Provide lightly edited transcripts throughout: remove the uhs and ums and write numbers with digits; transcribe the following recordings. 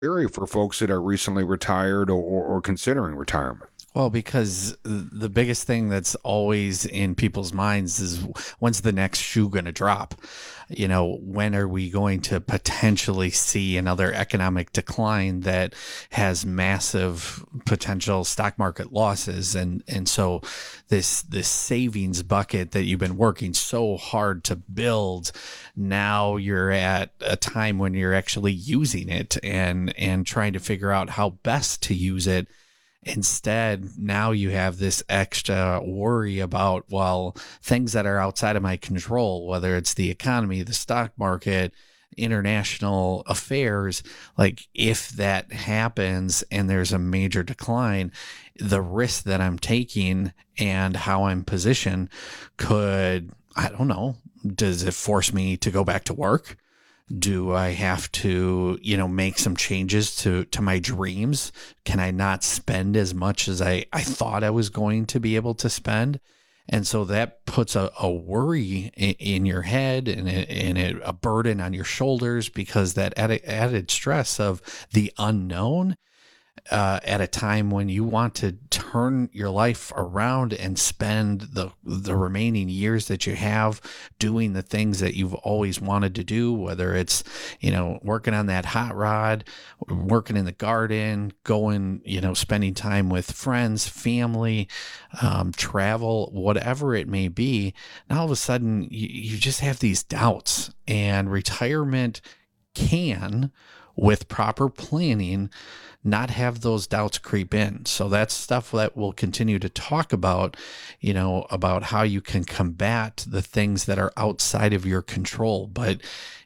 Area for folks that are recently retired or considering retirement. Well, because the biggest thing that's always in people's minds is when's the next shoe going to drop? When are we going to potentially see another economic decline that has massive potential stock market losses? And so this savings bucket that you've been working so hard to build, now you're at a time when you're actually using it and trying to figure out how best to use it. Instead, now you have this extra worry about, well, things that are outside of my control, whether it's the economy, the stock market, international affairs. Like, if that happens and there's a major decline, the risk that I'm taking and how I'm positioned could, I don't know, does it force me to go back to work? Do I have to, make some changes to my dreams? Can I not spend as much as I thought I was going to be able to spend? And so that puts a worry in your head and a burden on your shoulders, because that added stress of the unknown at a time when you want to turn your life around and spend the remaining years that you have doing the things that you've always wanted to do, whether it's, working on that hot rod, working in the garden, going, spending time with friends, family, travel, whatever it may be. Now all of a sudden you just have these doubts, and retirement can, with proper planning, not have those doubts creep in. So that's stuff that we'll continue to talk about, about how you can combat the things that are outside of your control. But,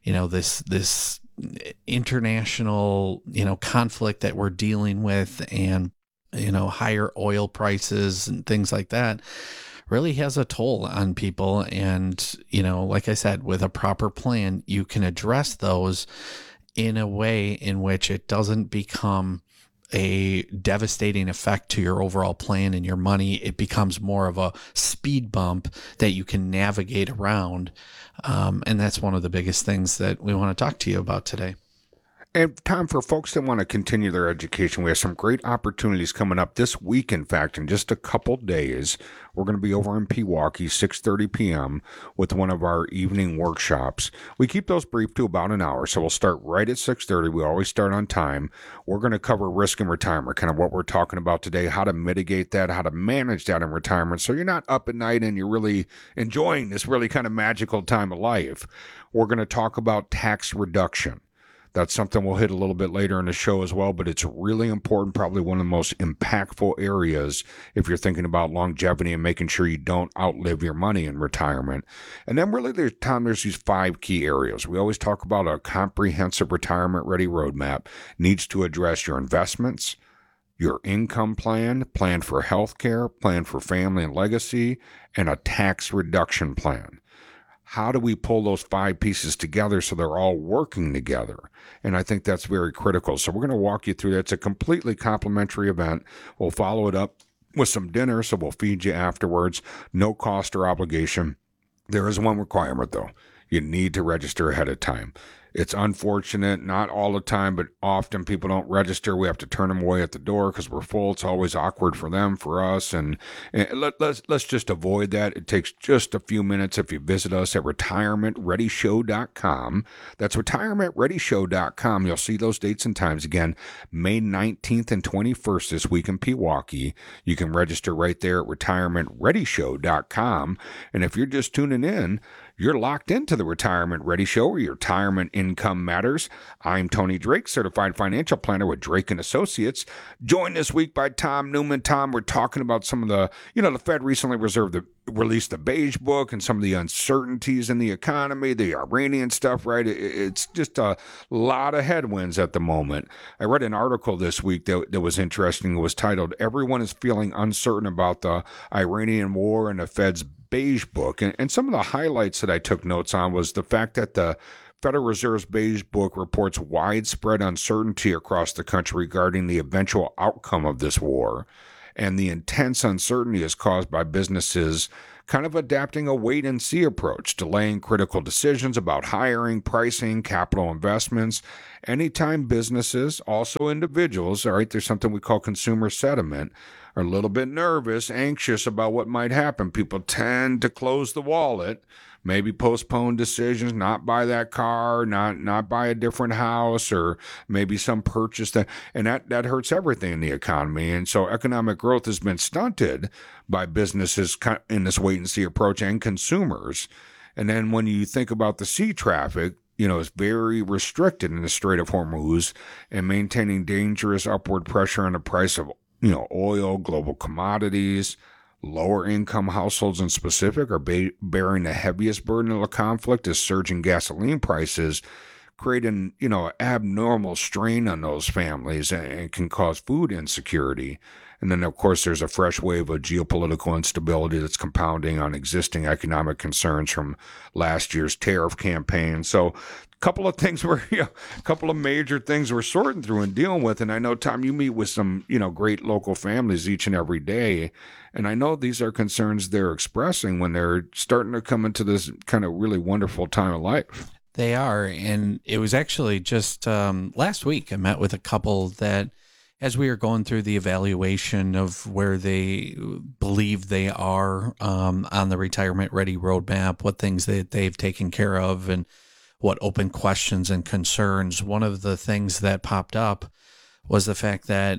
this international, conflict that we're dealing with, and, higher oil prices and things like that, really has a toll on people. And, like I said, with a proper plan, you can address those in a way in which it doesn't become a devastating effect to your overall plan and your money. It becomes more of a speed bump that you can navigate around. And that's one of the biggest things that we want to talk to you about today. And Tom, for folks that want to continue their education, we have some great opportunities coming up this week. In fact, in just a couple days, we're going to be over in Pewaukee, 6:30 p.m. with one of our evening workshops. We keep those brief to about an hour, so we'll start right at 6:30. We always start on time. We're going to cover risk in retirement, kind of what we're talking about today, how to mitigate that, how to manage that in retirement, so you're not up at night and you're really enjoying this really kind of magical time of life. We're going to talk about tax reduction. That's something we'll hit a little bit later in the show as well, but it's really important, probably one of the most impactful areas if you're thinking about longevity and making sure you don't outlive your money in retirement. And then really, there's these 5 key areas. We always talk about a comprehensive retirement ready roadmap. Needs to address your investments, your income plan for healthcare, plan for family and legacy, and a tax reduction plan. How do we pull those 5 pieces together so they're all working together? And I think that's very critical. So we're going to walk you through that. It's a completely complimentary event. We'll follow it up with some dinner, so we'll feed you afterwards. No cost or obligation. There is one requirement, though. You need to register ahead of time. It's unfortunate, not all the time, but often people don't register. We have to turn them away at the door because we're full. It's always awkward for them, for us, and let's just avoid that. It takes just a few minutes if you visit us at retirementreadyshow.com. That's retirementreadyshow.com. You'll see those dates and times again, May 19th and 21st this week in Pewaukee. You can register right there at retirementreadyshow.com. And if you're just tuning in, you're locked into the Retirement Ready Show, where your retirement income matters. I'm Tony Drake, certified financial planner with Drake and Associates. Joined this week by Tom Newman. Tom, we're talking about some of the, the Fed recently released the Beige Book and some of the uncertainties in the economy, the Iranian stuff, right? It's just a lot of headwinds at the moment. I read an article this week that was interesting. It was titled, "Everyone is Feeling Uncertain About the Iranian War and the Fed's Beige Book." And some of the highlights that I took notes on was the fact that the Federal Reserve's Beige Book reports widespread uncertainty across the country regarding the eventual outcome of this war. And the intense uncertainty is caused by businesses kind of adapting a wait and see approach, delaying critical decisions about hiring, pricing, capital investments. Anytime businesses, also individuals, all right, there's something we call consumer sentiment, are a little bit nervous, anxious about what might happen. People tend to close the wallet, maybe postpone decisions, not buy that car, not buy a different house, or maybe some purchase that hurts everything in the economy. And so economic growth has been stunted by businesses in this wait and see approach and consumers. And then when you think about the sea traffic, it's very restricted in the Strait of Hormuz, and maintaining dangerous upward pressure on the price of oil, global commodities. Lower income households in specific are bearing the heaviest burden of the conflict, as surging gasoline prices create an abnormal strain on those families and can cause food insecurity. And then, of course, there's a fresh wave of geopolitical instability that's compounding on existing economic concerns from last year's tariff campaign. So a couple of major things we're sorting through and dealing with. And I know, Tom, you meet with some, great local families each and every day. And I know these are concerns they're expressing when they're starting to come into this kind of really wonderful time of life. They are. And it was actually just last week I met with a couple that, as we were going through the evaluation of where they believe they are on the retirement ready roadmap, what things that they've taken care of, and what open questions and concerns, one of the things that popped up was the fact that,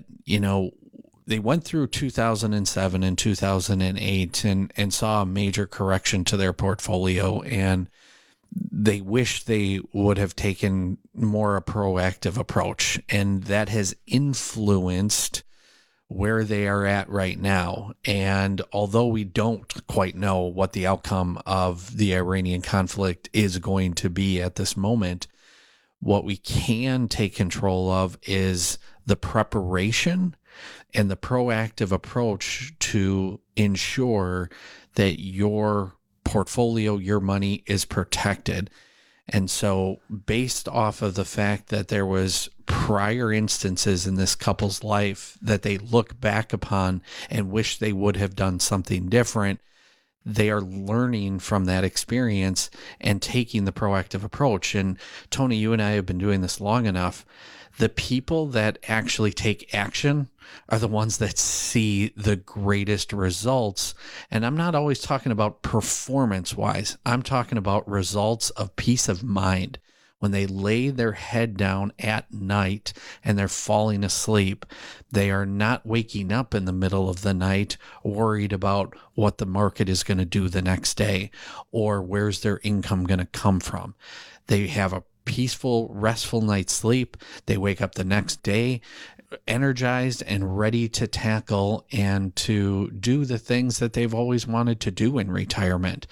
they went through 2007 and 2008 and saw a major correction to their portfolio, and they wish they would have taken more a proactive approach, and that has influenced where they are at right now. And although we don't quite know what the outcome of the Iranian conflict is going to be at this moment, what we can take control of is the preparation and the proactive approach to ensure that your portfolio, your money is protected. And so based off of the fact that there was prior instances in this couple's life that they look back upon and wish they would have done something different, they are learning from that experience and taking the proactive approach. And Tony, you and I have been doing this long enough. The people that actually take action are the ones that see the greatest results. And I'm not always talking about performance-wise. I'm talking about results of peace of mind. When they lay their head down at night and they're falling asleep, they are not waking up in the middle of the night worried about what the market is going to do the next day or where's their income going to come from. They have a peaceful, restful night's sleep. They wake up the next day energized and ready to tackle and to do the things that they've always wanted to do in retirement.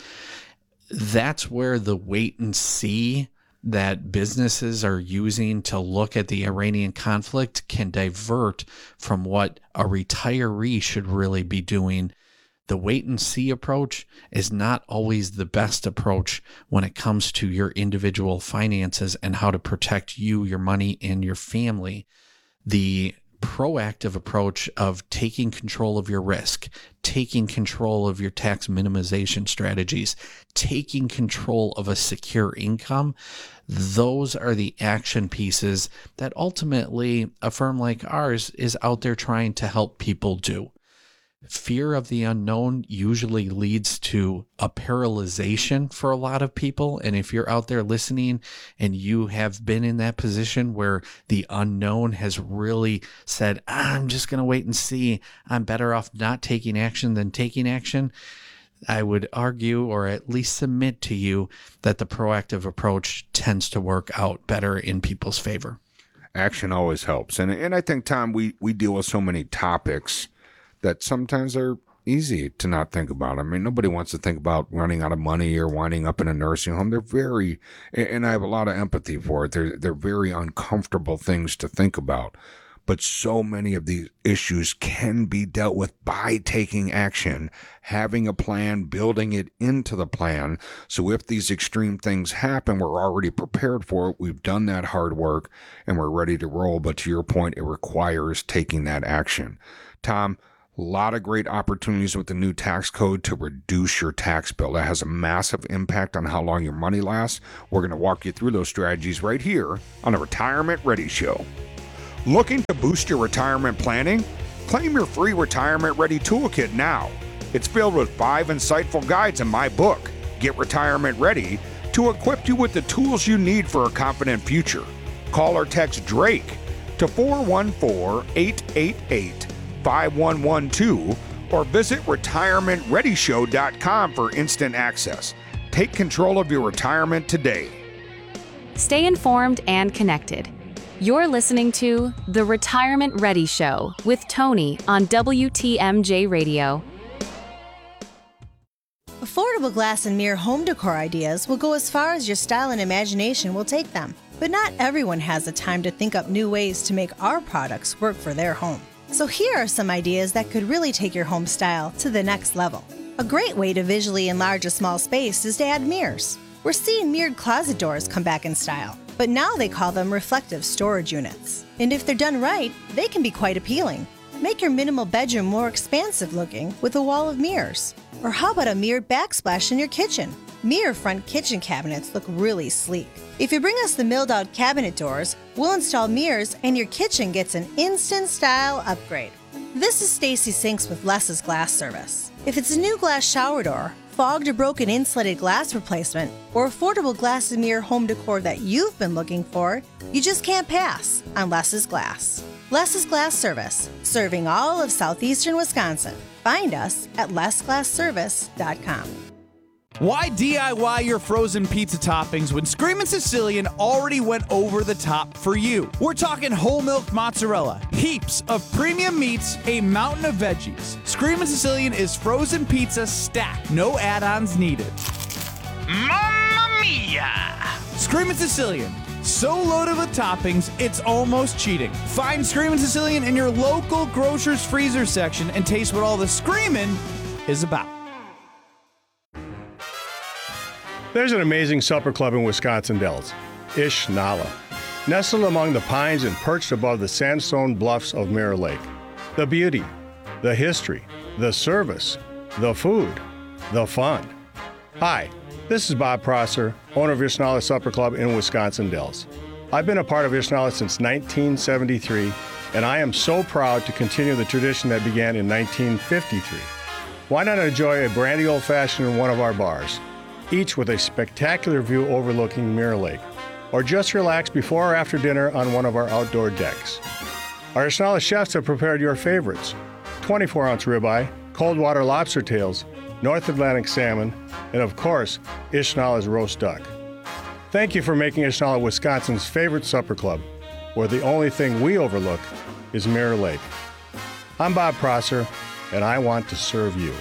That's where the wait and see that businesses are using to look at the Iranian conflict can divert from what a retiree should really be doing. The wait and see approach is not always the best approach when it comes to your individual finances and how to protect you, your money, and your family. The proactive approach of taking control of your risk, taking control of your tax minimization strategies, taking control of a secure income, those are the action pieces that ultimately a firm like ours is out there trying to help people do. Fear of the unknown usually leads to a paralyzation for a lot of people. And if you're out there listening and you have been in that position where the unknown has really said, I'm just going to wait and see, I'm better off not taking action than taking action, I would argue, or at least submit to you, that the proactive approach tends to work out better in people's favor. Action always helps. And I think, Tom, we deal with so many topics that sometimes are easy to not think about. I mean, nobody wants to think about running out of money or winding up in a nursing home. They're very, and I have a lot of empathy for it. They're very uncomfortable things to think about. But so many of these issues can be dealt with by taking action, having a plan, building it into the plan. So if these extreme things happen, we're already prepared for it. We've done that hard work and we're ready to roll. But to your point, it requires taking that action. Tom, A lot of great opportunities with the new tax code to reduce your tax bill. That has a massive impact on how long your money lasts. We're going to walk you through those strategies right here on the Retirement Ready Show. Looking to boost your retirement planning? Claim your free Retirement Ready Toolkit now. It's filled with 5 insightful guides in my book, Get Retirement Ready, to equip you with the tools you need for a confident future. Call or text Drake to 414-888-5112 or visit retirementreadyshow.com for instant access. Take control of your retirement today. Stay informed and connected. You're listening to The Retirement Ready Show with Tony on WTMJ Radio. Affordable glass and mirror home decor ideas will go as far as your style and imagination will take them. But not everyone has the time to think up new ways to make our products work for their home. So here are some ideas that could really take your home style to the next level. A great way to visually enlarge a small space is to add mirrors. We're seeing mirrored closet doors come back in style, but now they call them reflective storage units. And if they're done right, they can be quite appealing. Make your minimal bedroom more expansive looking with a wall of mirrors. Or how about a mirrored backsplash in your kitchen? Mirror front kitchen cabinets look really sleek. If you bring us the milled out cabinet doors, we'll install mirrors and your kitchen gets an instant style upgrade. This is Stacy Sinks with Less's Glass Service. If it's a new glass shower door, fogged or broken insulated glass replacement, or affordable glass and mirror home decor that you've been looking for, you just can't pass on Less's Glass. Less's Glass Service, serving all of southeastern Wisconsin. Find us at lessglassservice.com. Why DIY your frozen pizza toppings when Screamin' Sicilian already went over the top for you? We're talking whole milk mozzarella, heaps of premium meats, a mountain of veggies. Screamin' Sicilian is frozen pizza stacked, no add-ons needed. Mamma mia! Screamin' Sicilian, so loaded with toppings, it's almost cheating. Find Screamin' Sicilian in your local grocer's freezer section and taste what all the screamin' is about. There's an amazing supper club in Wisconsin Dells, Ish Nala, nestled among the pines and perched above the sandstone bluffs of Mirror Lake. The beauty, the history, the service, the food, the fun. Hi, this is Bob Prosser, owner of Ish Nala Supper Club in Wisconsin Dells. I've been a part of Ish Nala since 1973, and I am so proud to continue the tradition that began in 1953. Why not enjoy a brandy old-fashioned in one of our bars, each with a spectacular view overlooking Mirror Lake, or just relax before or after dinner on one of our outdoor decks. Our Ish Nala chefs have prepared your favorites: 24-ounce ribeye, cold water lobster tails, North Atlantic salmon, and of course, Ish Nala's roast duck. Thank you for making Ish Nala Wisconsin's favorite supper club, where the only thing we overlook is Mirror Lake. I'm Bob Prosser, and I want to serve you.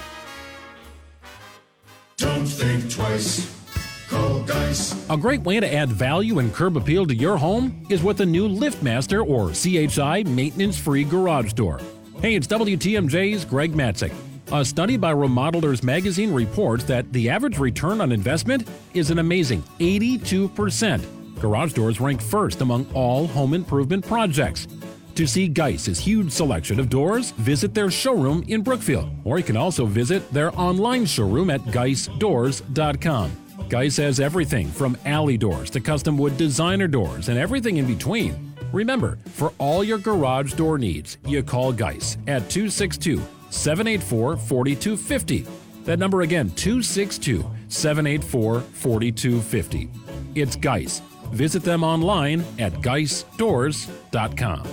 Don't think twice. Call Geis. A great way to add value and curb appeal to your home is with a new LiftMaster or CHI maintenance-free garage door. Hey, it's WTMJ's Greg Matzik. A study by Remodelers Magazine reports that the average return on investment is an amazing 82%. Garage doors rank first among all home improvement projects. To see Geis's huge selection of doors, visit their showroom in Brookfield, or you can also visit their online showroom at geisdoors.com. Geis has everything from alley doors to custom wood designer doors and everything in between. Remember, for all your garage door needs, you call Geis at 262-784-4250. That number again, 262-784-4250. It's Geis. Visit them online at geisdoors.com.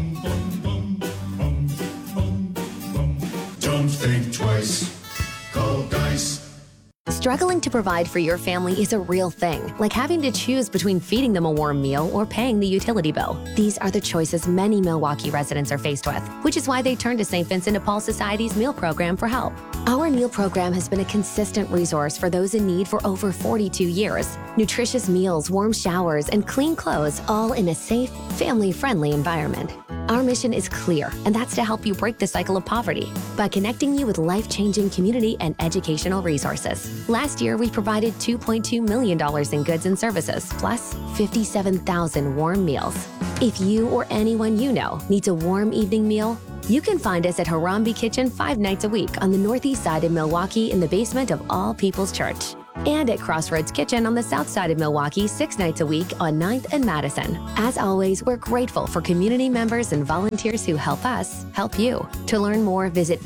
Don't think twice. Call Geis. Struggling to provide for your family is a real thing, like having to choose between feeding them a warm meal or paying the utility bill. These are the choices many Milwaukee residents are faced with, which is why they turn to St. Vincent de Paul Society's meal program for help. Our meal program has been a consistent resource for those in need for over 42 years. Nutritious meals, warm showers, and clean clothes, all in a safe, family-friendly environment. Our mission is clear, and that's to help you break the cycle of poverty by connecting you with life-changing community and educational resources. Last year, we provided $2.2 million in goods and services, plus 57,000 warm meals. If you or anyone you know needs a warm evening meal, You can find us at Harambe Kitchen 5 nights a week on the northeast side of Milwaukee in the basement of All People's Church. And at Crossroads Kitchen on the south side of Milwaukee 6 nights a week on 9th and Madison. As always, we're grateful for community members and volunteers who help us help you. To learn more, visit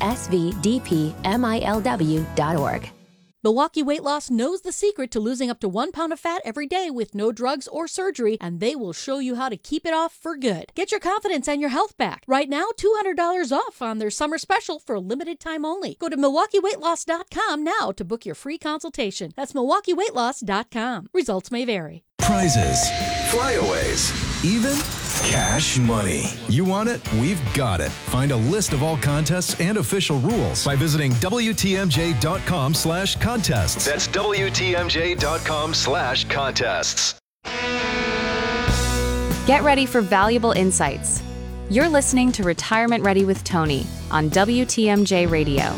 svdpmilw.org. Milwaukee Weight Loss knows the secret to losing up to 1 pound of fat every day with no drugs or surgery, and they will show you how to keep it off for good. Get your confidence and your health back. Right now, $200 off on their summer special for a limited time only. Go to MilwaukeeWeightLoss.com now to book your free consultation. That's MilwaukeeWeightLoss.com. Results may vary. Prizes, flyaways, even cash money. You want it? We've got it. Find a list of all contests and official rules by visiting WTMJ.com/contests. That's WTMJ.com/contests. Get ready for valuable insights. You're listening to Retirement Ready with Tony on WTMJ Radio.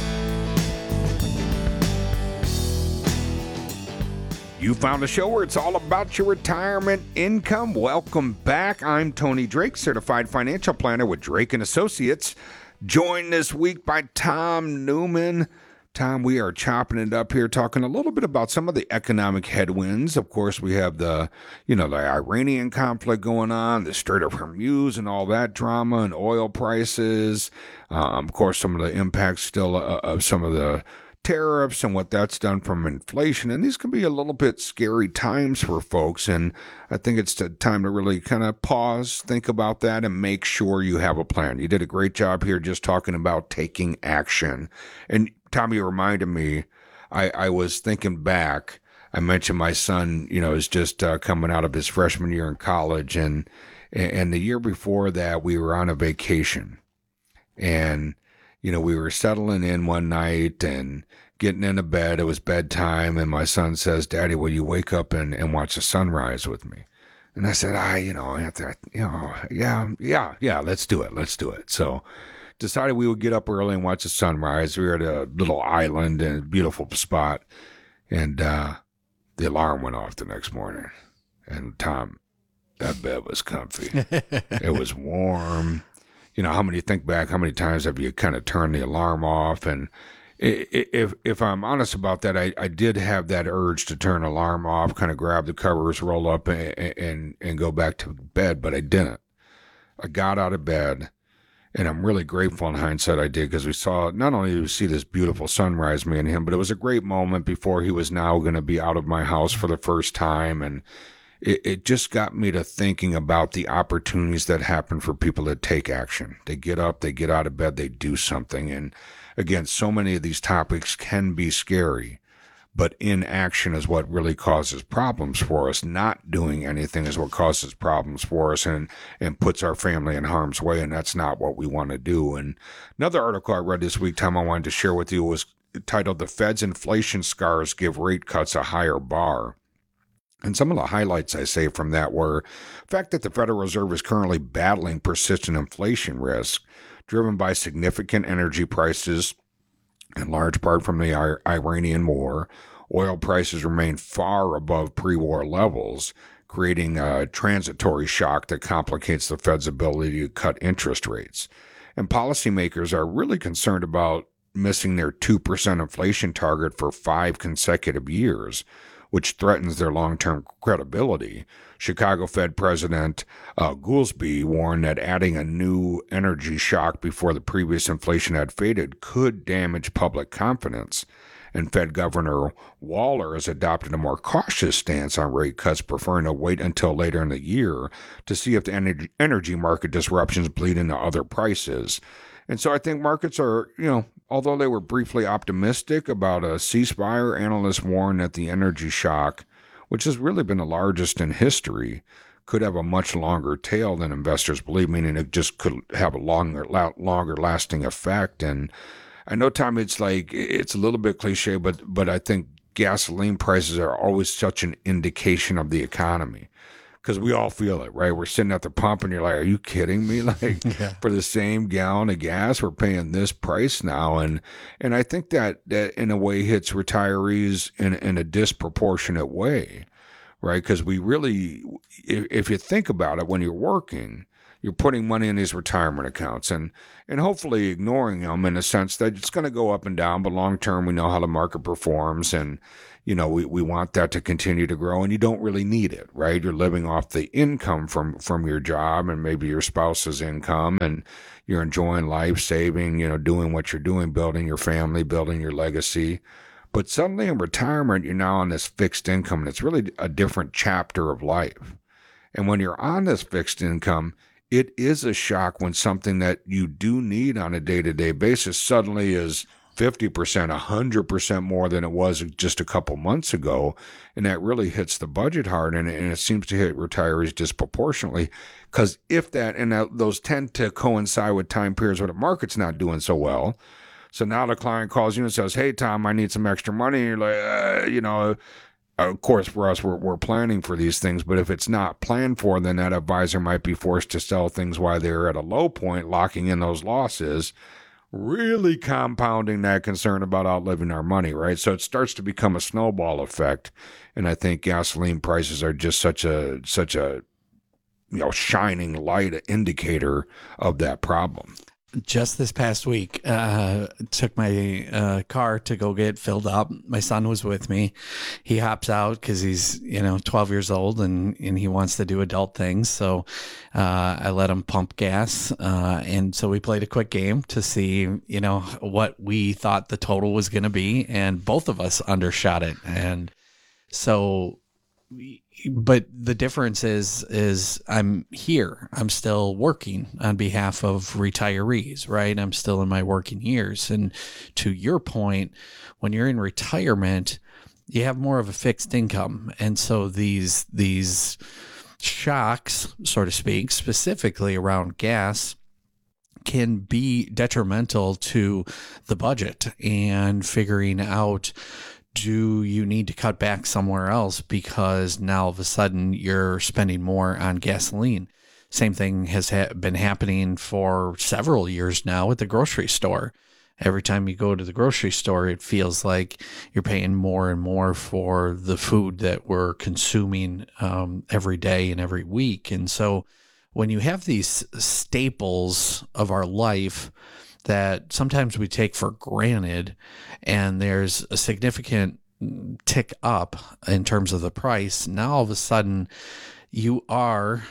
You found a show where it's all about your retirement income. Welcome back. I'm Tony Drake, certified financial planner with Drake & Associates. Joined this week by Tom Newman. Tom, we are chopping it up here, talking a little bit about some of the economic headwinds. Of course, we have the Iranian conflict going on, the Strait of Hormuz and all that drama, and oil prices. Of course, some of the impacts still of some of the tariffs and what that's done from inflation. And these can be a little bit scary times for folks. And I think it's the time to really kind of pause, think about that, and make sure you have a plan. You did a great job here just talking about taking action. And Tommy reminded me, I was thinking back, I mentioned my son, is just coming out of his freshman year in college. And the year before that, we were on a vacation. And we were settling in one night and getting into bed. It was bedtime, and my son says, "Daddy, will you wake up and watch the sunrise with me?" And I said, yeah, let's do it. So decided we would get up early and watch the sunrise. We were at a little island and a beautiful spot, and the alarm went off the next morning. And Tom, that bed was comfy. It was warm. How many times have you kind of turned the alarm off? And if I'm honest about that, I did have that urge to turn the alarm off, kind of grab the covers, roll up and go back to bed, but I didn't. I got out of bed, and I'm really grateful in hindsight I did, because not only did we see this beautiful sunrise, me and him, but it was a great moment before he was now going to be out of my house for the first time. And it just got me to thinking about the opportunities that happen for people that take action. They get up, they get out of bed, they do something. And again, so many of these topics can be scary, but inaction is what really causes problems for us. Not doing anything is what causes problems for us and puts our family in harm's way, and that's not what we want to do. And another article I read this week, Tom, I wanted to share with you was titled "The Fed's Inflation Scars Give Rate Cuts a Higher Bar." And some of the highlights I say from that were the fact that the Federal Reserve is currently battling persistent inflation risk, driven by significant energy prices, in large part from the Iranian war. Oil prices remain far above pre-war levels, creating a transitory shock that complicates the Fed's ability to cut interest rates. And policymakers are really concerned about missing their 2% inflation target for 5 consecutive years, which threatens their long-term credibility. Chicago Fed President Goolsbee warned that adding a new energy shock before the previous inflation had faded could damage public confidence. And Fed Governor Waller has adopted a more cautious stance on rate cuts, preferring to wait until later in the year to see if the energy market disruptions bleed into other prices. And so I think markets are, although they were briefly optimistic about a ceasefire, analysts warn that the energy shock, which has really been the largest in history, could have a much longer tail than investors believe, meaning it just could have a longer lasting effect. And I know, Tom, it's a little bit cliche, but I think gasoline prices are always such an indication of the economy. Because we all feel it, right? We're sitting at the pump and you're like, are you kidding me? For the same gallon of gas, we're paying this price now. And I think that in a way hits retirees in a disproportionate way, right? Because we really, if you think about it, when you're working, you're putting money in these retirement accounts and hopefully ignoring them in a sense that it's going to go up and down, but long term we know how the market performs, and we want that to continue to grow, and you don't really need it, right? You're living off the income from your job and maybe your spouse's income, and you're enjoying life, saving, doing what you're doing, building your family, building your legacy. But suddenly in retirement, you're now on this fixed income, and it's really a different chapter of life. And when you're on this fixed income, it is a shock when something that you do need on a day-to-day basis suddenly is 50%, 100% more than it was just a couple months ago. And that really hits the budget hard, and it seems to hit retirees disproportionately, because those tend to coincide with time periods where the market's not doing so well. So now the client calls you and says, "Hey, Tom, I need some extra money." And you're like, of course, for us, we're planning for these things. But if it's not planned for, then that advisor might be forced to sell things while they're at a low point, locking in those losses, really compounding that concern about outliving our money, right? So it starts to become a snowball effect. And I think gasoline prices are just such a shining light indicator of that problem. Just this past week, took my car to go get filled up. My son was with me. He hops out because he's 12 years old and he wants to do adult things. So I let him pump gas, and so we played a quick game to see what we thought the total was going to be, and both of us undershot it. And so, but the difference is I'm here. I'm still working on behalf of retirees, right? I'm still in my working years. And to your point, when you're in retirement, you have more of a fixed income. And so these shocks, so to speak, specifically around gas, can be detrimental to the budget and figuring out, do you need to cut back somewhere else because now all of a sudden you're spending more on gasoline? Same thing has been happening for several years now at the grocery store. Every time you go to the grocery store, it feels like you're paying more and more for the food that we're consuming every day and every week. And so when you have these staples of our life that sometimes we take for granted, and there's a significant tick up in terms of the price, now all of a sudden you are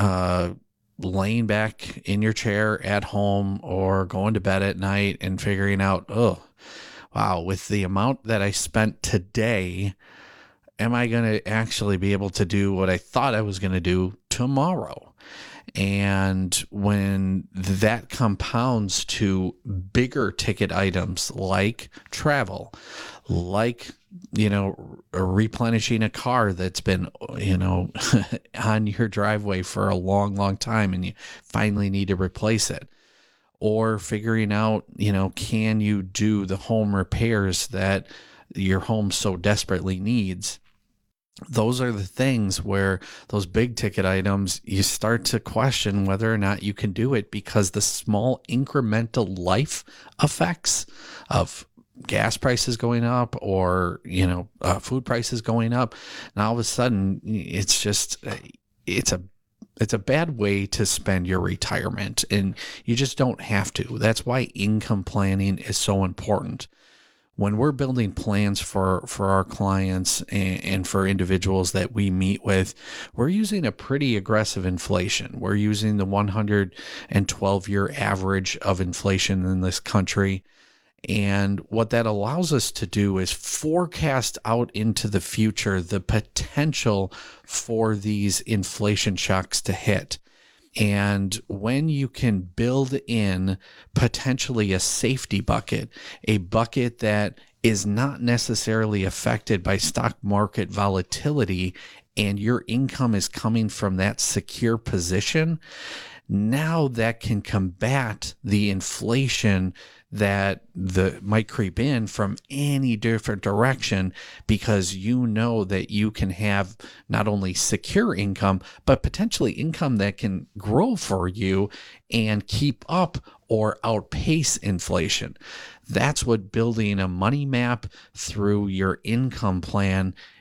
laying back in your chair at home or going to bed at night and figuring out, oh, wow, with the amount that I spent today, am I going to actually be able to do what I thought I was going to do tomorrow? And when that compounds to bigger ticket items like travel, like, replenishing a car that's been, on your driveway for a long, long time and you finally need to replace it, or figuring out, can you do the home repairs that your home so desperately needs? Those are the things where those big ticket items, you start to question whether or not you can do it, because the small incremental life effects of gas prices going up or, food prices going up. Now all of a sudden it's a bad way to spend your retirement, and you just don't have to. That's why income planning is so important. When we're building plans for our clients and for individuals that we meet with, we're using a pretty aggressive inflation. We're using the 112-year average of inflation in this country. And what that allows us to do is forecast out into the future the potential for these inflation shocks to hit. And when you can build in potentially a safety bucket, a bucket that is not necessarily affected by stock market volatility, and your income is coming from that secure position, now that can combat the inflation that might creep in from any different direction, because you know that you can have not only secure income, but potentially income that can grow for you and keep up or outpace inflation. That's what building a money map through your income plan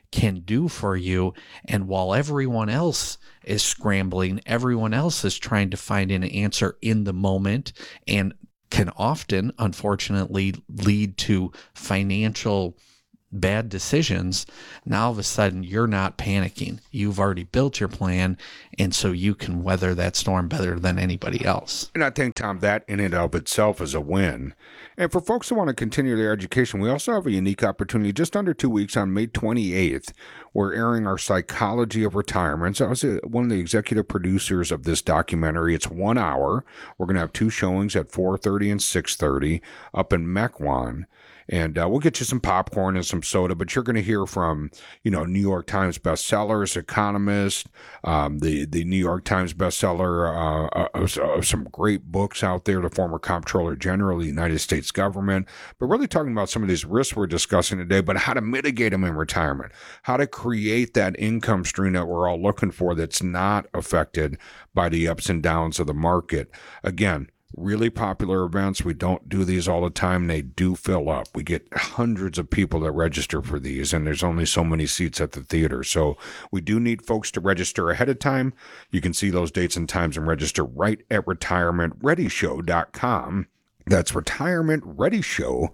can do for you. And while everyone else is scrambling, everyone else is trying to find an answer in the moment, and can often, unfortunately, lead to financial bad decisions. Now all of a sudden you're not panicking. You've already built your plan, and so you can weather that storm better than anybody else. And I think, Tom, that in and of itself is a win. And for folks who want to continue their education, we also have a unique opportunity just under 2 weeks on May 28th. We're airing our Psychology of Retirement. So I was one of the executive producers of this documentary. It's 1 hour. We're going to have 2 showings at 4:30 and 6:30 up in Mequon. And we'll get you some popcorn and some soda, but you're going to hear from, New York Times bestsellers, economists, the New York Times bestseller of some great books out there, the former Comptroller General of the United States government, but really talking about some of these risks we're discussing today, but how to mitigate them in retirement, how to create that income stream that we're all looking for that's not affected by the ups and downs of the market. Again, really popular events. We don't do these all the time. They do fill up. We get hundreds of people that register for these, and there's only so many seats at the theater. So we do need folks to register ahead of time. You can see those dates and times and register right at retirementreadyshow.com. That's retirementreadyshow.com.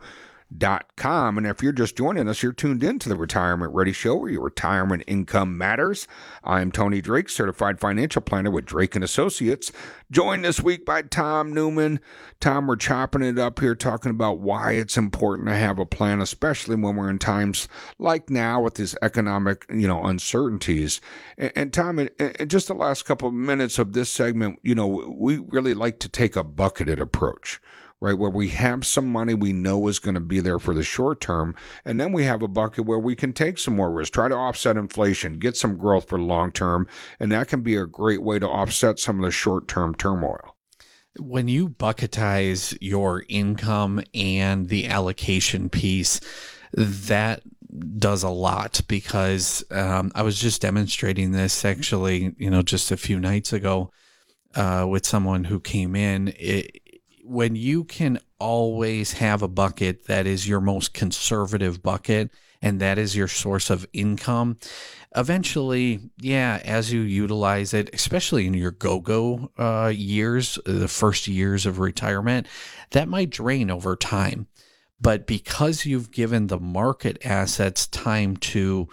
And if you're just joining us, you're tuned into the Retirement Ready Show, where your retirement income matters. I'm Tony Drake, certified financial planner with Drake & Associates, joined this week by Tom Newman. Tom, we're chopping it up here, talking about why it's important to have a plan, especially when we're in times like now with these economic, uncertainties. And Tom, in just the last couple of minutes of this segment, we really like to take a bucketed approach, right, where we have some money we know is going to be there for the short term, and then we have a bucket where we can take some more risk, try to offset inflation, get some growth for the long term, and that can be a great way to offset some of the short-term turmoil. When you bucketize your income and the allocation piece, that does a lot, because I was just demonstrating this actually, just a few nights ago with someone who came in. When you can always have a bucket that is your most conservative bucket, and that is your source of income, eventually, as you utilize it, especially in your go-go years, the first years of retirement, that might drain over time. But because you've given the market assets time to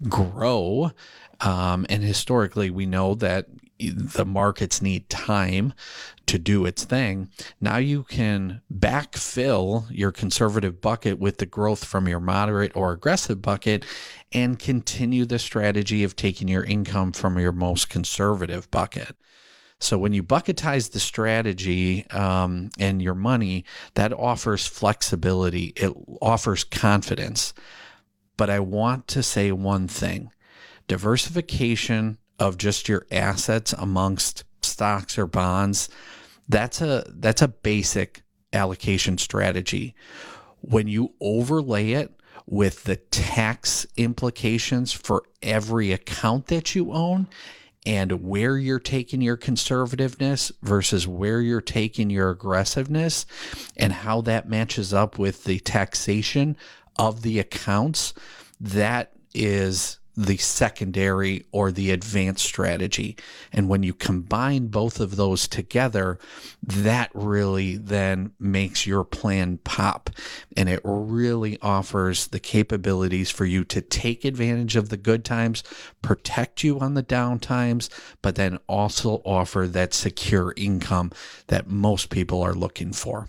grow, and historically we know that the markets need time to do its thing. Now you can backfill your conservative bucket with the growth from your moderate or aggressive bucket and continue the strategy of taking your income from your most conservative bucket. So when you bucketize the strategy and your money, that offers flexibility. It offers confidence. But I want to say one thing. Diversification of just your assets amongst stocks or bonds, that's a basic allocation strategy. When you overlay it with the tax implications for every account that you own, and where you're taking your conservativeness versus where you're taking your aggressiveness, and how that matches up with the taxation of the accounts, that is the secondary or the advanced strategy. And when you combine both of those together, that really then makes your plan pop. And it really offers the capabilities for you to take advantage of the good times, protect you on the down times, but then also offer that secure income that most people are looking for.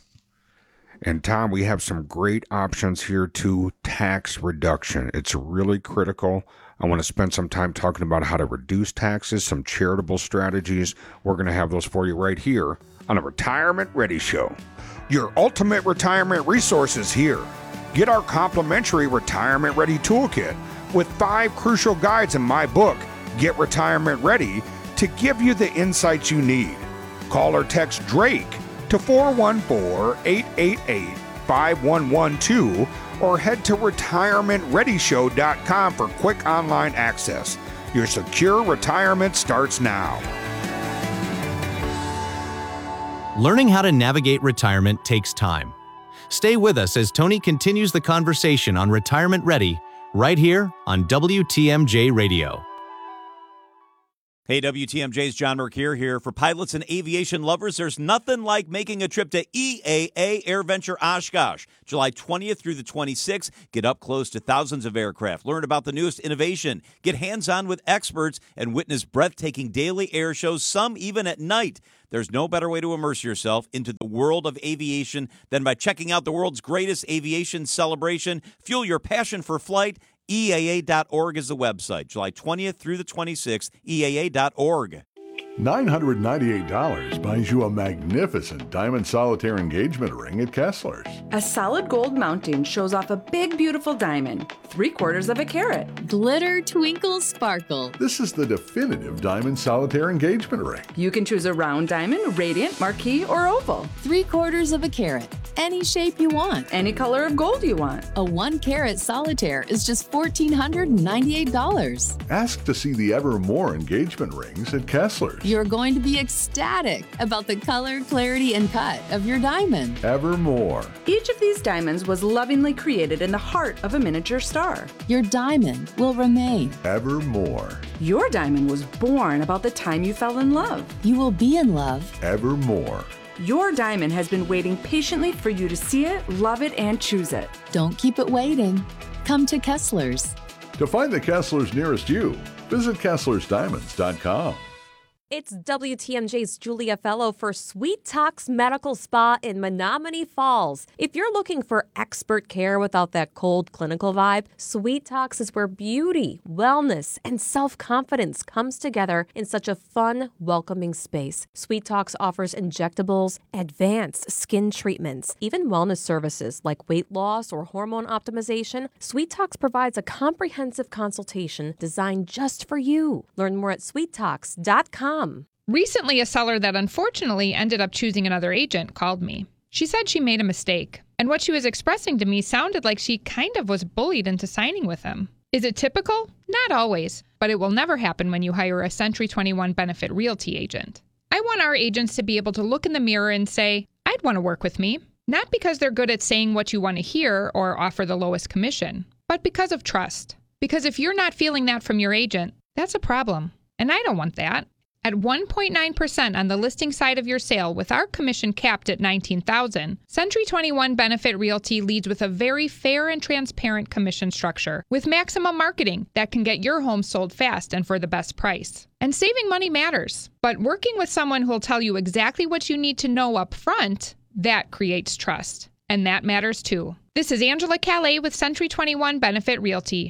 And Tom, we have some great options here to tax reduction. It's really critical. I want to spend some time talking about how to reduce taxes, some charitable strategies. We're going to have those for you right here on a Retirement Ready Show. Your ultimate retirement resources here. Get our complimentary Retirement Ready Toolkit with 5 crucial guides in my book, Get Retirement Ready, to give you the insights you need. Call or text Drake to 414-888-5112 or head to retirementreadyshow.com for quick online access. Your secure retirement starts now. Learning how to navigate retirement takes time. Stay with us as Tony continues the conversation on Retirement Ready right here on WTMJ Radio. Hey, WTMJ's John Merck here for pilots and aviation lovers. There's nothing like making a trip to EAA AirVenture Oshkosh, July 20th through the 26th. Get up close to thousands of aircraft, learn about the newest innovation, get hands-on with experts, and witness breathtaking daily air shows, some even at night. There's no better way to immerse yourself into the world of aviation than by checking out the world's greatest aviation celebration. Fuel your passion for flight. EAA.org is the website. July 20th through the 26th, EAA.org. $998 buys you a magnificent diamond solitaire engagement ring at Kessler's. A solid gold mounting shows off a big, beautiful diamond, 3/4 of a carat. Glitter, twinkle, sparkle. This is the definitive diamond solitaire engagement ring. You can choose a round diamond, radiant, marquise, or oval. 3/4 of a carat. Any shape you want. Any color of gold you want. A 1-carat solitaire is just $1,498. Ask to see the Evermore engagement rings at Kessler's. You're going to be ecstatic about the color, clarity, and cut of your diamond. Evermore. Each of these diamonds was lovingly created in the heart of a miniature star. Your diamond will remain. Evermore. Your diamond was born about the time you fell in love. You will be in love. Evermore. Your diamond has been waiting patiently for you to see it, love it, and choose it. Don't keep it waiting. Come to Kessler's. To find the Kessler's nearest you, visit KesslersDiamonds.com. It's WTMJ's Julia Fellow for Sweet Talks Medical Spa in Menominee Falls. If you're looking for expert care without that cold clinical vibe, Sweet Talks is where beauty, wellness, and self-confidence comes together in such a fun, welcoming space. Sweet Talks offers injectables, advanced skin treatments, even wellness services like weight loss or hormone optimization. Sweet Talks provides a comprehensive consultation designed just for you. Learn more at sweettalks.com. Recently, a seller that unfortunately ended up choosing another agent called me. She said she made a mistake, and what she was expressing to me sounded like she kind of was bullied into signing with him. Is it typical? Not always, but it will never happen when you hire a Century 21 Benefit Realty agent. I want our agents to be able to look in the mirror and say, I'd want to work with me. Not because they're good at saying what you want to hear or offer the lowest commission, but because of trust. Because if you're not feeling that from your agent, that's a problem, and I don't want that. At 1.9% on the listing side of your sale with our commission capped at $19,000, Century 21 Benefit Realty leads with a very fair and transparent commission structure with maximum marketing that can get your home sold fast and for the best price. And saving money matters, but working with someone who will tell you exactly what you need to know up front, that creates trust. And that matters too. This is Angela Calais with Century 21 Benefit Realty,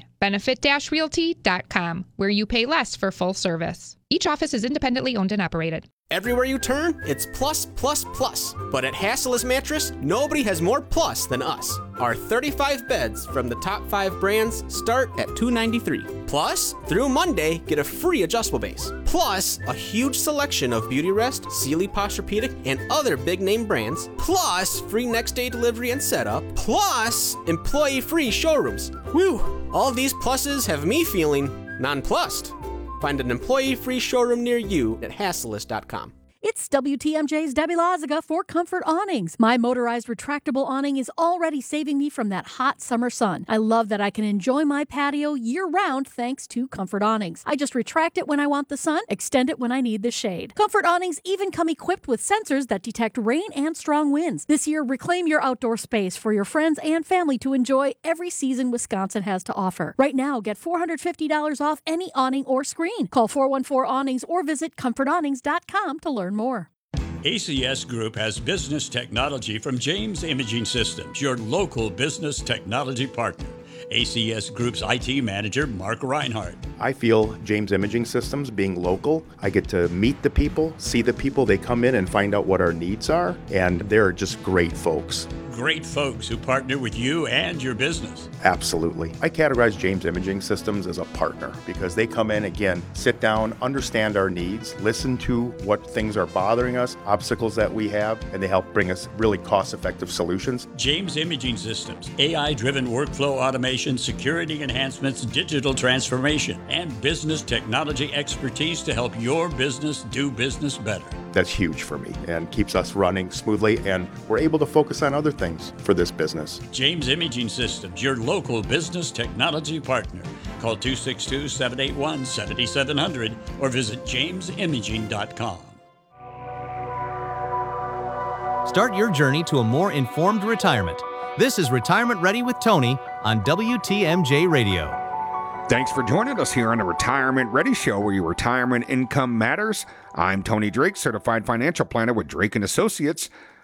benefit-realty.com, where you pay less for full service. Each office is independently owned and operated. Everywhere you turn, it's plus, plus, plus. But at Hassellus Mattress, nobody has more plus than us. Our 35 beds from the top 5 brands start at $293. Plus, through Monday, get a free adjustable base. Plus, a huge selection of Beautyrest, Sealy Posturepedic, and other big-name brands. Plus, free next-day delivery and setup. Plus, employee-free showrooms. Whew! All these pluses have me feeling nonplussed. Find an employee-free showroom near you at Hassellus.com. It's WTMJ's Debbie Loziga for Comfort Awnings. My motorized retractable awning is already saving me from that hot summer sun. I love that I can enjoy my patio year-round thanks to Comfort Awnings. I just retract it when I want the sun, extend it when I need the shade. Comfort Awnings even come equipped with sensors that detect rain and strong winds. This year, reclaim your outdoor space for your friends and family to enjoy every season Wisconsin has to offer. Right now, get $450 off any awning or screen. Call 414-AWNINGS or visit comfortawnings.com to learn more. ACS Group has business technology from James Imaging Systems, your local business technology partner. ACS Group's IT manager, Mark Reinhardt. I feel James Imaging Systems, being local, I get to meet the people, see the people. They come in and find out what our needs are, and they're just great folks. Great folks who partner with you and your business. Absolutely. I categorize James Imaging Systems as a partner because they come in, again, sit down, understand our needs, listen to what things are bothering us, obstacles that we have, and they help bring us really cost-effective solutions. James Imaging Systems, AI-driven workflow automation, security enhancements, digital transformation, and business technology expertise to help your business do business better. That's huge for me and keeps us running smoothly, and we're able to focus on other things things for this business. James Imaging Systems, your local business technology partner. Call 262-781-7700 or visit jamesimaging.com. Start your journey to a more informed retirement. This is Retirement Ready with Tony on WTMJ Radio. Thanks for joining us here on the Retirement Ready Show, where your retirement income matters. I'm Tony Drake, certified financial planner with Drake & Associates.